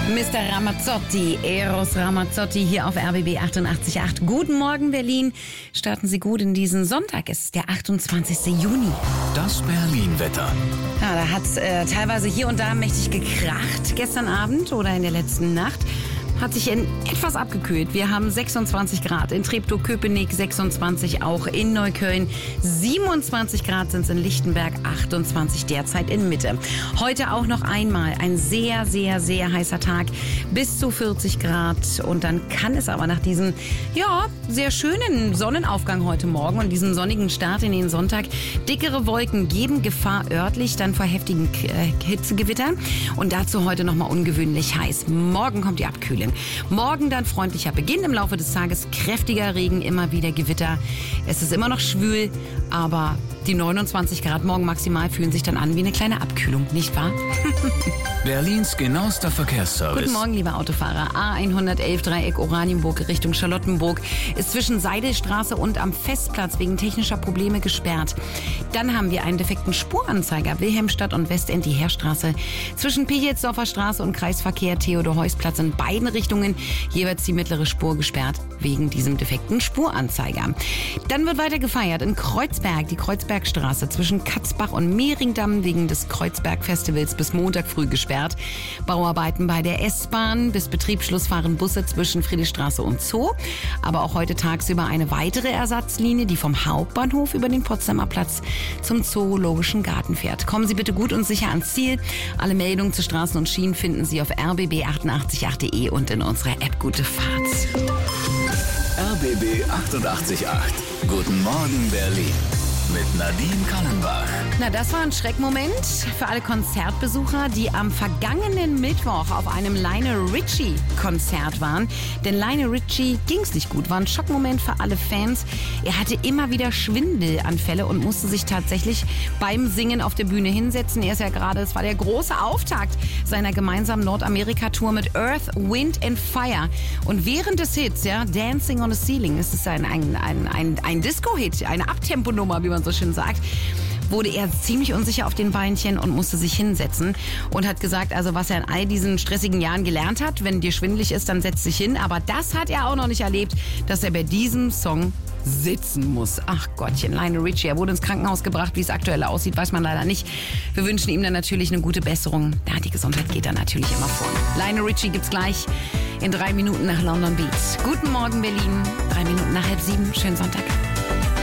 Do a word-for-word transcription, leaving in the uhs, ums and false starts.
Mister Ramazzotti, Eros Ramazzotti hier auf R B B achtundachtzig Komma acht. Guten Morgen Berlin. Starten Sie gut in diesen Sonntag. Es ist der achtundzwanzigste Juni. Das Berlin-Wetter. Ja, da hat es äh, teilweise hier und da mächtig gekracht gestern Abend oder in der letzten Nacht. Hat sich in etwas abgekühlt. Wir haben sechsundzwanzig Grad in Treptow-Köpenick, sechsundzwanzig auch in Neukölln, siebenundzwanzig Grad sind es in Lichtenberg, achtundzwanzig derzeit in Mitte. Heute auch noch einmal ein sehr, sehr, sehr heißer Tag, bis zu vierzig Grad. Und dann kann es aber nach diesem, ja, sehr schönen Sonnenaufgang heute Morgen und diesem sonnigen Start in den Sonntag dickere Wolken geben, Gefahr örtlich dann vor heftigen äh, Hitzegewittern. Und dazu heute nochmal ungewöhnlich heiß. Morgen kommt die Abkühlung. Morgen dann freundlicher Beginn, im Laufe des Tages kräftiger Regen, immer wieder Gewitter. Es ist immer noch schwül, aber die neunundzwanzig Grad morgen maximal fühlen sich dann an wie eine kleine Abkühlung, nicht wahr? Berlins genauester Verkehrsservice. Guten Morgen, liebe Autofahrer. A hundertelf Dreieck Oranienburg Richtung Charlottenburg ist zwischen Seidelstraße und am Festplatz wegen technischer Probleme gesperrt. Dann haben wir einen defekten Spuranzeiger Wilhelmstadt und Westend die Heerstraße. Zwischen Pichelsdorfer Straße und Kreisverkehr Theodor-Heuss-Platz in beiden Richtungen jeweils die mittlere Spur gesperrt wegen diesem defekten Spuranzeiger. Dann wird weiter gefeiert in Kreuzberg, die Kreuzbergstraße zwischen Katzbach und Mehringdamm wegen des Kreuzberg-Festivals bis Montag früh gesperrt. Bauarbeiten bei der S-Bahn. Bis Betriebsschluss fahren Busse zwischen Friedrichstraße und Zoo. Aber auch heute tagsüber eine weitere Ersatzlinie, die vom Hauptbahnhof über den Potsdamer Platz zum Zoologischen Garten fährt. Kommen Sie bitte gut und sicher ans Ziel. Alle Meldungen zu Straßen und Schienen finden Sie auf r b b achtundachtzig Komma acht punkt de und in unserer App Gute Fahrt. R B B achtundachtzig Komma acht. Guten Morgen Berlin. Mit Nadine Kallenbach. Na, das war ein Schreckmoment für alle Konzertbesucher, die am vergangenen Mittwoch auf einem Lionel Richie-Konzert waren. Denn Lionel Richie ging's nicht gut, war ein Schockmoment für alle Fans. Er hatte immer wieder Schwindelanfälle und musste sich tatsächlich beim Singen auf der Bühne hinsetzen. Er ist ja gerade, es war der große Auftakt seiner gemeinsamen Nordamerika-Tour mit Earth, Wind and Fire. Und während des Hits, ja, Dancing on the Ceiling, es ist ein, ein, ein, ein, ein Disco-Hit, eine Abtemponummer, wie man so schön sagt, wurde er ziemlich unsicher auf den Beinchen und musste sich hinsetzen und hat gesagt, also was er in all diesen stressigen Jahren gelernt hat, wenn dir schwindelig ist, dann setz dich hin. Aber das hat er auch noch nicht erlebt, dass er bei diesem Song sitzen muss. Ach Gottchen, Lionel Richie, er wurde ins Krankenhaus gebracht. Wie es aktuell aussieht, weiß man leider nicht. Wir wünschen ihm dann natürlich eine gute Besserung. Ja, die Gesundheit geht dann natürlich immer vor. Lionel Richie gibt's gleich in drei Minuten nach London Beat. Guten Morgen Berlin, drei Minuten nach halb sieben. Schönen Sonntag.